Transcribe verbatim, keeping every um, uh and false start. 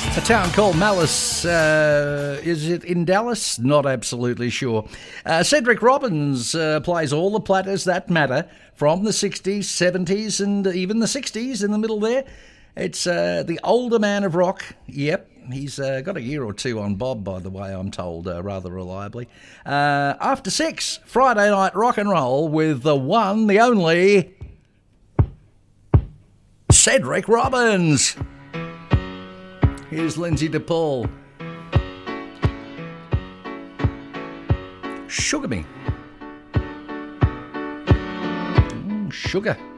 A town called Malice, uh, is it in Dallas? Not absolutely sure. Uh, Cedric Robbins uh, plays all the platters that matter from the sixties, seventies and even the sixties in the middle there. It's uh, the older man of rock. Yep, he's uh, got a year or two on Bob, by the way, I'm told, uh, rather reliably. Uh, after six, Friday night rock and roll with the one, the only, Cedric Robbins. Here's Lindsay DePaul. Sugar me. Mm, sugar.